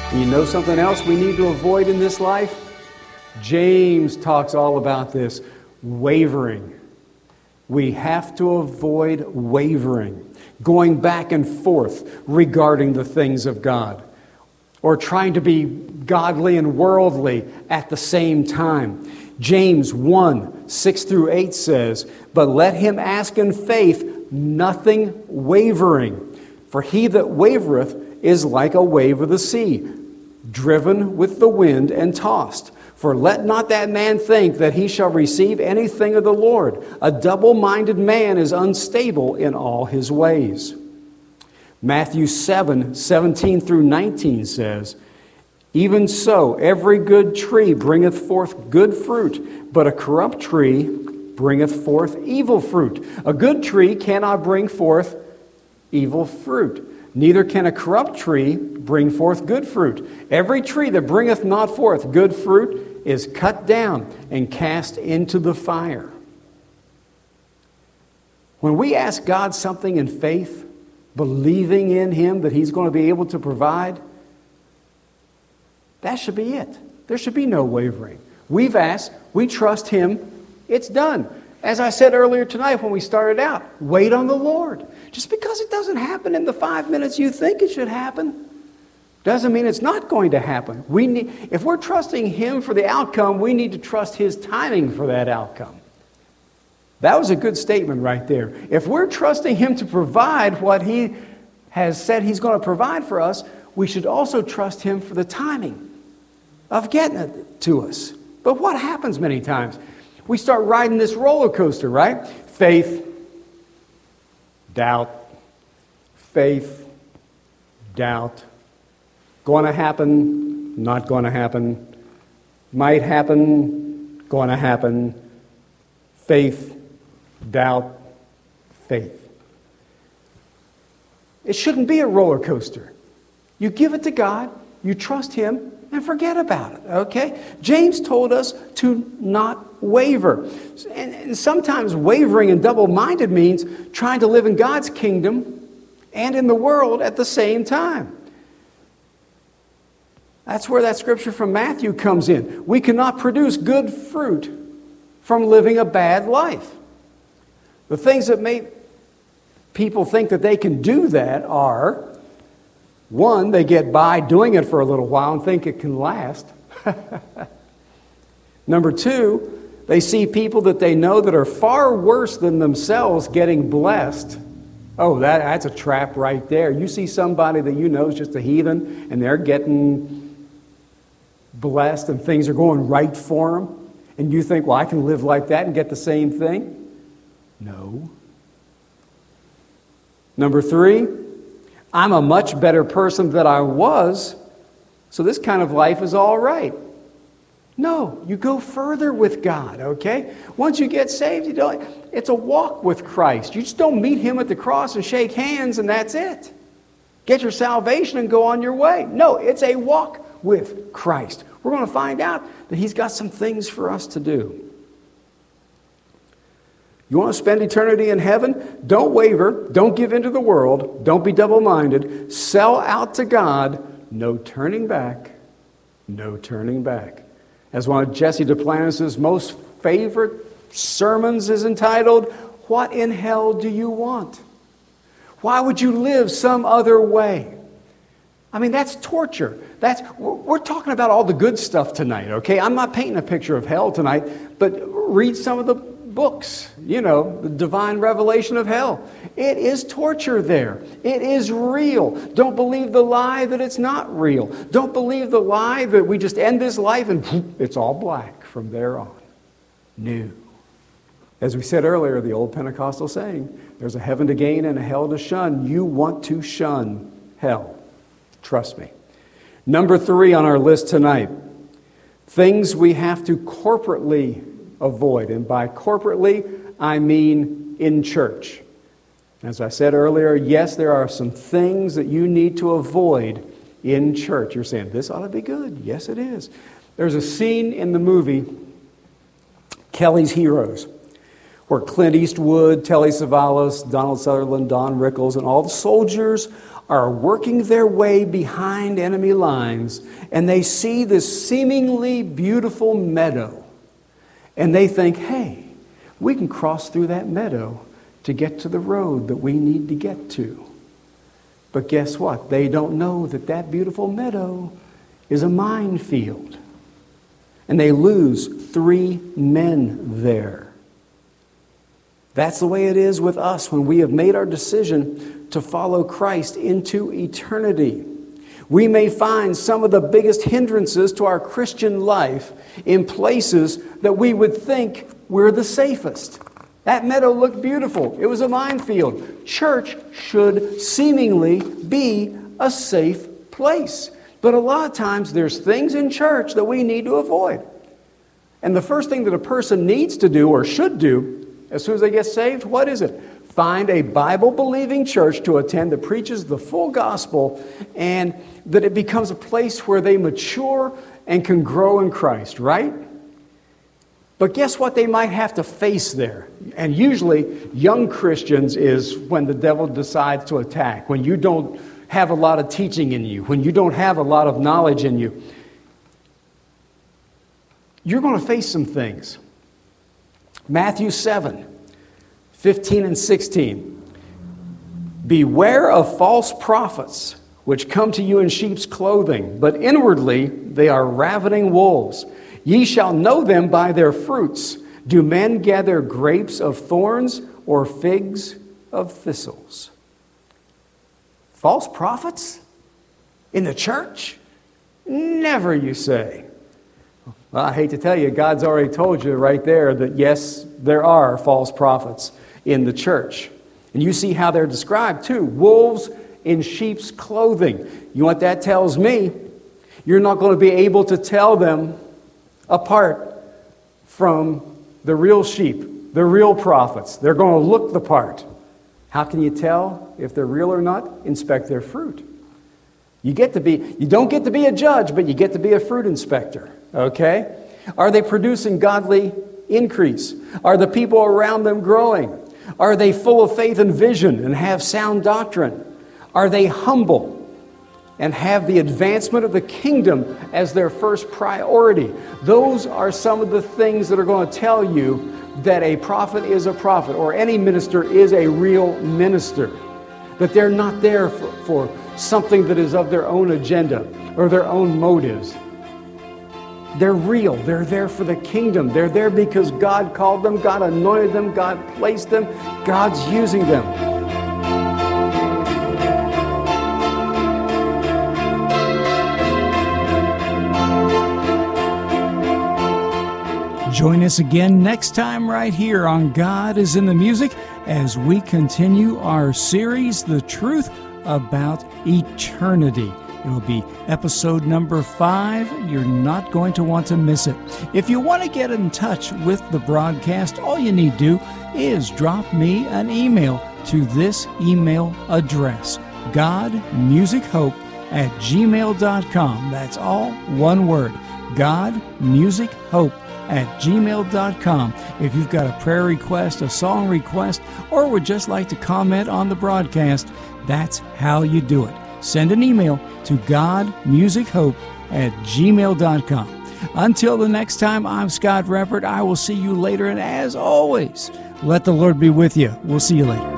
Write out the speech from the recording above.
And you know something else we need to avoid in this life? James talks all about this, wavering. We have to avoid wavering, going back and forth regarding the things of God, or trying to be godly and worldly at the same time. James 1, 6 through 8 says, "But let him ask in faith, nothing wavering. For he that wavereth is like a wave of the sea, driven with the wind and tossed. For let not that man think that he shall receive anything of the Lord. A double-minded man is unstable in all his ways." Matthew 7, 17 through 19 says, "Even so, every good tree bringeth forth good fruit, but a corrupt tree bringeth forth evil fruit. A good tree cannot bring forth evil fruit, neither can a corrupt tree bring forth good fruit. Every tree that bringeth not forth good fruit is cut down and cast into the fire." When we ask God something in faith, believing in Him that He's going to be able to provide, that should be it. There should be no wavering. We've asked, we trust Him, it's done. As I said earlier tonight when we started out, wait on the Lord. Just because it doesn't happen in the 5 minutes you think it should happen, doesn't mean it's not going to happen. If we're trusting Him for the outcome, we need to trust His timing for that outcome. That was a good statement right there. If we're trusting Him to provide what He has said He's going to provide for us, we should also trust Him for the timing of getting it to us. But what happens many times? We start riding this roller coaster, right? Faith, doubt, faith, doubt. Going to happen, not going to happen. Might happen, going to happen. Faith, doubt, faith. It shouldn't be a roller coaster. You give it to God, you trust Him, and forget about it, okay? James told us to not waver. And sometimes wavering and double-minded means trying to live in God's kingdom and in the world at the same time. That's where that scripture from Matthew comes in. We cannot produce good fruit from living a bad life. The things that make people think that they can do that are, one, they get by doing it for a little while and think it can last. Number two, they see people that they know that are far worse than themselves getting blessed. Oh, that's a trap right there. You see somebody that you know is just a heathen and they're getting blessed and things are going right for them. And you think, well, I can live like that and get the same thing? No. Number three, I'm a much better person than I was, so this kind of life is all right. No, you go further with God, okay? Once you get saved, it's a walk with Christ. You just don't meet Him at the cross and shake hands and that's it. Get your salvation and go on your way. No, it's a walk with Christ. We're going to find out that He's got some things for us to do. You want to spend eternity in heaven? Don't waver. Don't give in to the world. Don't be double-minded. Sell out to God. No turning back. No turning back. As one of Jesse Duplantis' most favorite sermons is entitled, "What in hell do you want? Why would you live some other way?" I mean, that's torture. We're talking about all the good stuff tonight, okay? I'm not painting a picture of hell tonight, but read some of the books, the divine revelation of hell. It is torture there. It is real. Don't believe the lie that it's not real. Don't believe the lie that we just end this life and it's all black from there on. No. As we said earlier, the old Pentecostal saying, there's a heaven to gain and a hell to shun. You want to shun hell. Trust me. Number 3 on our list tonight, things we have to corporately avoid. And by corporately, I mean in church. As I said earlier, yes, there are some things that you need to avoid in church. You're saying, this ought to be good. Yes, it is. There's a scene in the movie, Kelly's Heroes, where Clint Eastwood, Telly Savalas, Donald Sutherland, Don Rickles, and all the soldiers are working their way behind enemy lines, and they see this seemingly beautiful meadow, and they think, hey, we can cross through that meadow to get to the road that we need to get to. But guess what? They don't know that that beautiful meadow is a minefield. And they lose 3 men there. That's the way it is with us when we have made our decision to follow Christ into eternity. We may find some of the biggest hindrances to our Christian life in places that we would think we're the safest. That meadow looked beautiful. It was a minefield. Church should seemingly be a safe place. But a lot of times there's things in church that we need to avoid. And the first thing that a person needs to do or should do as soon as they get saved, what is it? Find a Bible-believing church to attend that preaches the full gospel, and that it becomes a place where they mature and can grow in Christ, right? But guess what they might have to face there? And usually, young Christians is when the devil decides to attack, when you don't have a lot of teaching in you, when you don't have a lot of knowledge in you. You're going to face some things. Matthew 7, 15 and 16. Beware of false prophets, which come to you in sheep's clothing, but inwardly they are ravening wolves. Ye shall know them by their fruits. Do men gather grapes of thorns or figs of thistles? False prophets? In the church? Never, you say. Well, I hate to tell you, God's already told you right there that yes, there are false prophets in the church. And you see how they're described too. Wolves in sheep's clothing. You know what that tells me? You're not going to be able to tell them apart from the real sheep, the real prophets. They're going to look the part. How can you tell if they're real or not? Inspect their fruit. You don't get to be a judge, but you get to be a fruit inspector. Okay? Are they producing godly increase? Are the people around them growing? Are they full of faith and vision and have sound doctrine? Are they humble and have the advancement of the kingdom as their first priority? Those are some of the things that are going to tell you that a prophet is a prophet, or any minister is a real minister. That they're not there for something that is of their own agenda or their own motives. They're real. They're there for the kingdom. They're there because God called them, God anointed them, God placed them, God's using them. Join us again next time right here on God is in the Music as we continue our series, The Truth About Eternity. It'll be episode number 5. You're not going to want to miss it. If you want to get in touch with the broadcast, all you need to do is drop me an email to this email address, godmusichope@gmail.com. That's all one word, godmusichope@gmail.com. If you've got a prayer request, a song request, or would just like to comment on the broadcast, that's how you do it. Send an email to godmusichope@gmail.com. Until the next time, I'm Scott Reppert. I will see you later, and as always, let the Lord be with you. We'll see you later.